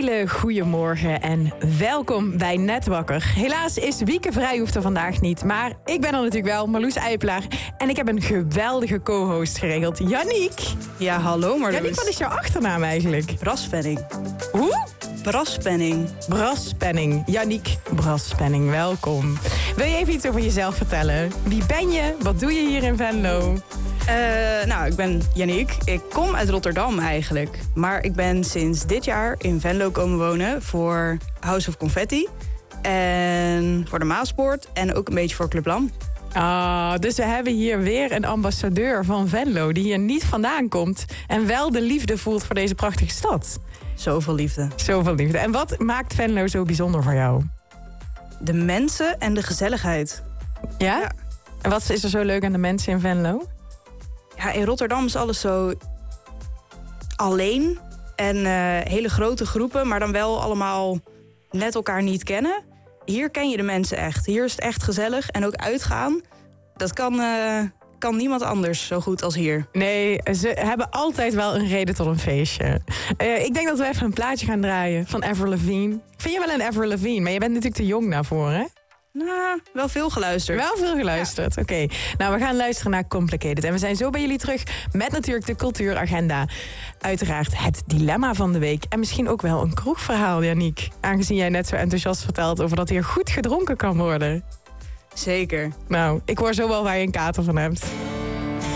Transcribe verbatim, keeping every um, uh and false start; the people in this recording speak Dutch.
hele goede morgen en welkom bij Net Wakker. Helaas is Wieke Vrijhoefter vandaag niet, maar ik ben er natuurlijk wel, Marloes Eipelaar. En ik heb een geweldige co-host geregeld, Yannick. Ja, hallo Marloes. Yannick, wat is jouw achternaam eigenlijk? Braspenning. Hoe? Braspenning. Braspenning. Yannick Braspenning, welkom. Wil je even iets over jezelf vertellen? Wie ben je? Wat doe je hier in Venlo? Uh, nou, ik ben Yannick. Ik kom uit Rotterdam eigenlijk. Maar ik ben sinds dit jaar in Venlo komen wonen voor House of Confetti. En voor de Maaspoort en ook een beetje voor Club Lam. Ah, dus we hebben hier weer een ambassadeur van Venlo die hier niet vandaan komt en wel de liefde voelt voor deze prachtige stad. Zoveel liefde. Zoveel liefde. En wat maakt Venlo zo bijzonder voor jou? De mensen en de gezelligheid. Ja? Ja. En wat is er zo leuk aan de mensen in Venlo? Ja, in Rotterdam is alles zo alleen en uh, hele grote groepen, maar dan wel allemaal net elkaar niet kennen. Hier ken je de mensen echt. Hier is het echt gezellig en ook uitgaan. Dat kan, uh, kan niemand anders zo goed als hier. Nee, ze hebben altijd wel een reden tot een feestje. Uh, ik denk dat we even een plaatje gaan draaien van Avril Lavigne. Vind je wel een Avril Lavigne, maar je bent natuurlijk te jong daarvoor, hè? Nou, wel veel geluisterd. Wel veel geluisterd, ja. Oké. Okay. Nou, we gaan luisteren naar Complicated. En we zijn zo bij jullie terug met natuurlijk de cultuuragenda. Uiteraard het dilemma van de week. En misschien ook wel een kroegverhaal, Yannick. Aangezien jij net zo enthousiast vertelt over dat hier goed gedronken kan worden. Zeker. Nou, ik hoor zo wel waar je een kater van hebt.